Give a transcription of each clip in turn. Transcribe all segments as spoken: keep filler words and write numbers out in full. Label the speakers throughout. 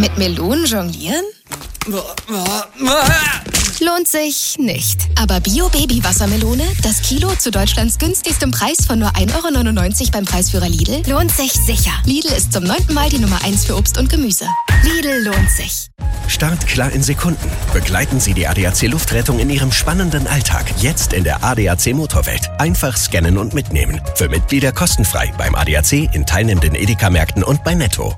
Speaker 1: Mit Melonen jonglieren? Lohnt sich nicht. Aber Bio-Baby-Wassermelone, das Kilo zu Deutschlands günstigstem Preis von nur ein Euro neunundneunzig beim Preisführer Lidl, lohnt sich sicher. Lidl ist zum neunten Mal die Nummer eins für Obst und Gemüse. Lidl lohnt sich.
Speaker 2: Start klar in Sekunden. Begleiten Sie die A D A C Luftrettung in Ihrem spannenden Alltag. Jetzt in der A D A C Motorwelt. Einfach scannen und mitnehmen. Für Mitglieder kostenfrei beim A D A C, in teilnehmenden Edeka-Märkten und bei Netto.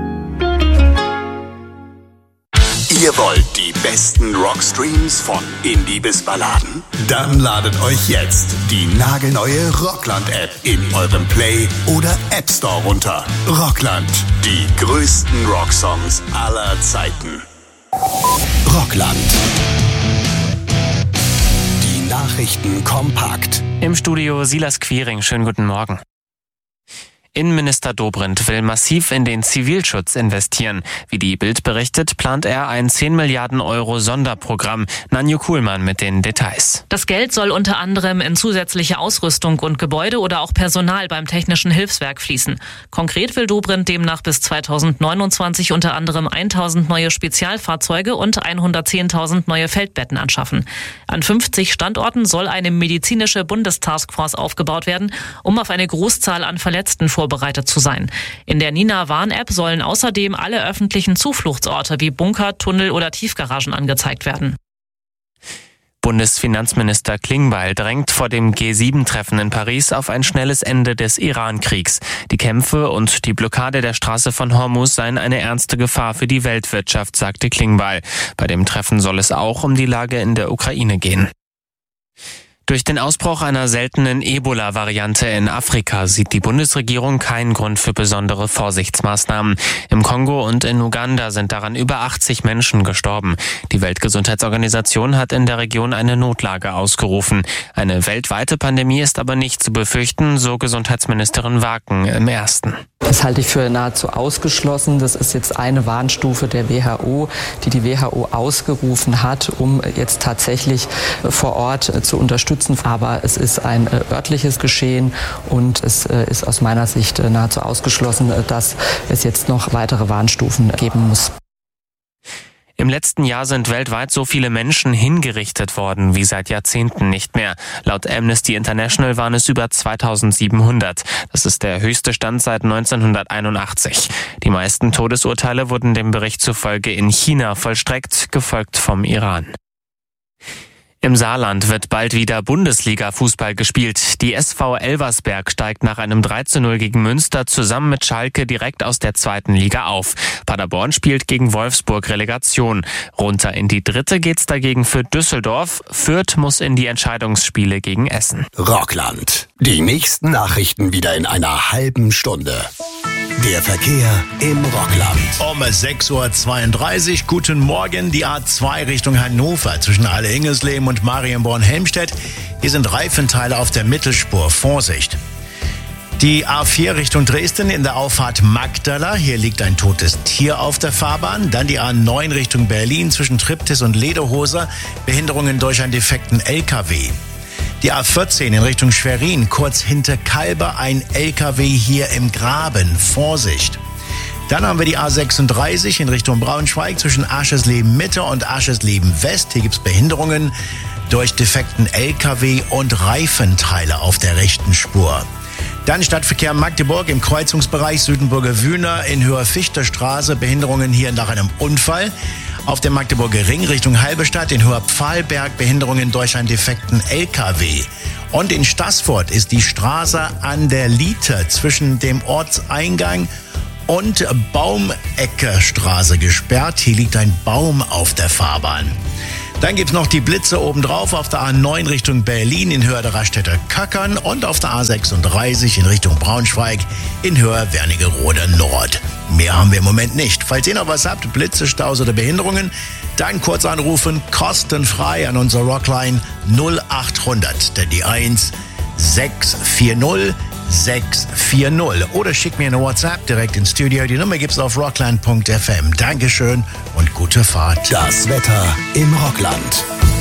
Speaker 3: Ihr wollt die besten Rockstreams von Indie bis Balladen? Dann ladet euch jetzt die nagelneue Rockland-App in eurem Play- oder App Store runter. Rockland, die größten Rocksongs aller Zeiten. Rockland. Die Nachrichten kompakt.
Speaker 4: Im Studio Silas Quiring, schönen guten Morgen. Innenminister Dobrindt will massiv in den Zivilschutz investieren. Wie die Bild berichtet, plant er ein zehn Milliarden Euro Sonderprogramm. Nanju Kuhlmann mit den Details.
Speaker 5: Das Geld soll unter anderem in zusätzliche Ausrüstung und Gebäude oder auch Personal beim Technischen Hilfswerk fließen. Konkret will Dobrindt demnach bis zweitausendneunundzwanzig unter anderem tausend neue Spezialfahrzeuge und hundertzehntausend neue Feldbetten anschaffen. An fünfzig Standorten soll eine medizinische Bundestaskforce aufgebaut werden, um auf eine Großzahl an Verletzten vorzubereiten. vorbereitet zu sein. In der Nina-Warn-App sollen außerdem alle öffentlichen Zufluchtsorte wie Bunker, Tunnel oder Tiefgaragen angezeigt werden.
Speaker 4: Bundesfinanzminister Klingbeil drängt vor dem G sieben Treffen in Paris auf ein schnelles Ende des Iran-Kriegs. Die Kämpfe und die Blockade der Straße von Hormuz seien eine ernste Gefahr für die Weltwirtschaft, sagte Klingbeil. Bei dem Treffen soll es auch um die Lage in der Ukraine gehen. Durch den Ausbruch einer seltenen Ebola-Variante in Afrika sieht die Bundesregierung keinen Grund für besondere Vorsichtsmaßnahmen. Im Kongo und in Uganda sind daran über achtzig Menschen gestorben. Die Weltgesundheitsorganisation hat in der Region eine Notlage ausgerufen. Eine weltweite Pandemie ist aber nicht zu befürchten, so Gesundheitsministerin Waken im Ersten.
Speaker 6: Das halte ich für nahezu ausgeschlossen. Das ist jetzt eine Warnstufe der W H O, die die W H O ausgerufen hat, um jetzt tatsächlich vor Ort zu unterstützen. Aber es ist ein örtliches Geschehen und es ist aus meiner Sicht nahezu ausgeschlossen, dass es jetzt noch weitere Warnstufen geben muss.
Speaker 4: Im letzten Jahr sind weltweit so viele Menschen hingerichtet worden wie seit Jahrzehnten nicht mehr. Laut Amnesty International waren es über zweitausendsiebenhundert. Das ist der höchste Stand seit neunzehnhunderteinundachtzig. Die meisten Todesurteile wurden dem Bericht zufolge in China vollstreckt, gefolgt vom Iran. Im Saarland wird bald wieder Bundesliga-Fußball gespielt. Die S V Elversberg steigt nach einem drei zu null gegen Münster zusammen mit Schalke direkt aus der zweiten Liga auf. Paderborn spielt gegen Wolfsburg Relegation. Runter in die dritte geht's dagegen für Düsseldorf. Fürth muss in die Entscheidungsspiele gegen Essen.
Speaker 3: Rockland. Die nächsten Nachrichten wieder in einer halben Stunde. Der Verkehr im Rockland.
Speaker 7: Um sechs Uhr zweiunddreißig, guten Morgen, die A zwei Richtung Hannover zwischen Alle-Ingesleben und Marienborn-Helmstedt. Hier sind Reifenteile auf der Mittelspur, Vorsicht. Die A vier Richtung Dresden in der Auffahrt Magdala, hier liegt ein totes Tier auf der Fahrbahn. Dann die A neun Richtung Berlin zwischen Triptis und Lederhoser, Behinderungen durch einen defekten L K W. Die A vierzehn in Richtung Schwerin, kurz hinter Kalbe, ein L K W hier im Graben. Vorsicht. Dann haben wir die A sechsunddreißig in Richtung Braunschweig zwischen Aschersleben Mitte und Aschersleben West. Hier gibt's Behinderungen durch defekten L K W und Reifenteile auf der rechten Spur. Dann Stadtverkehr Magdeburg im Kreuzungsbereich Südenburger Wühner in Höher Fichterstraße. Behinderungen hier nach einem Unfall. Auf dem Magdeburger Ring Richtung Halberstadt in Höher Pfahlberg Behinderungen durch einen defekten L K W. Und in Staßfurt ist die Straße an der Liete zwischen dem Ortseingang und Baumecke Straße gesperrt. Hier liegt ein Baum auf der Fahrbahn. Dann gibt's noch die Blitze obendrauf auf der A neun Richtung Berlin in Höhe der Raststätter Köckern und auf der A sechsunddreißig in Richtung Braunschweig in Höhe Wernigerode Nord. Mehr haben wir im Moment nicht. Falls ihr noch was habt, Blitze, Staus oder Behinderungen, dann kurz anrufen, kostenfrei an unsere Rockline null achthundert, denn die eins sechs vier null sechs vier null oder schickt mir eine WhatsApp direkt ins Studio. Die Nummer gibt's auf rockland punkt f m. Dankeschön und gute Fahrt.
Speaker 3: Das Wetter im Rockland.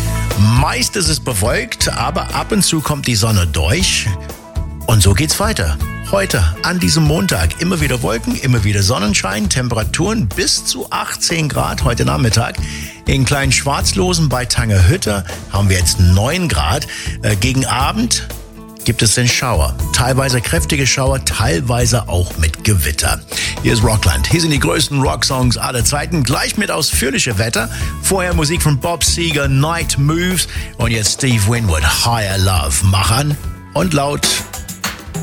Speaker 7: Meist ist es bewölkt, aber ab und zu kommt die Sonne durch. Und so geht's weiter. heute an diesem Montag. Immer wieder Wolken, immer wieder Sonnenschein, Temperaturen bis zu achtzehn Grad heute Nachmittag. In Klein Schwarzlosen bei Tangerhütte haben wir jetzt neun Grad. Äh, gegen Abend gibt es den Schauer. Teilweise kräftige Schauer, teilweise auch mit Gewitter. Hier ist Rockland. Hier sind die größten Rocksongs aller Zeiten. Gleich mit ausführlichem Wetter. Vorher Musik von Bob Seger, Night Moves. Und jetzt Steve Winwood, Higher Love. Mach an und laut.